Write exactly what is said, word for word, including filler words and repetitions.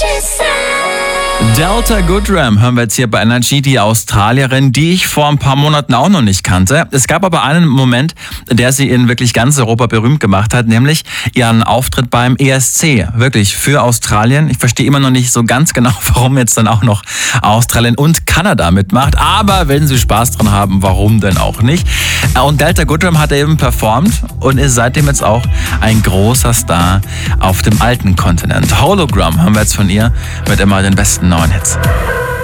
Delta Goodrem hören wir jetzt hier bei Energy, die Australierin, die ich vor ein paar Monaten auch noch nicht kannte. Es gab aber einen Moment, der sie in wirklich ganz Europa berühmt gemacht hat, nämlich ihren Auftritt beim E S C. Wirklich für Australien. Ich verstehe immer noch nicht so ganz genau, warum jetzt dann auch noch Australien und Kanada mitmacht. Aber wenn Sie Spaß dran haben, warum denn auch nicht? Und Delta Goodrem hat eben performt und ist seitdem jetzt auch ein großer Star auf dem alten Kontinent. Hologram haben wir jetzt von ihr mit immer den besten neuen Hits.